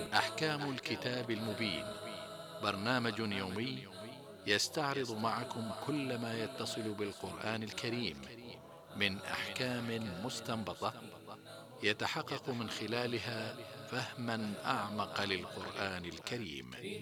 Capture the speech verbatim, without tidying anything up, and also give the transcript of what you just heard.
أحكام الكتاب المبين، برنامج يومي يستعرض معكم كل ما يتصل بالقرآن الكريم من أحكام مستنبطة يتحقق من خلالها فهما أعمق للقرآن الكريم.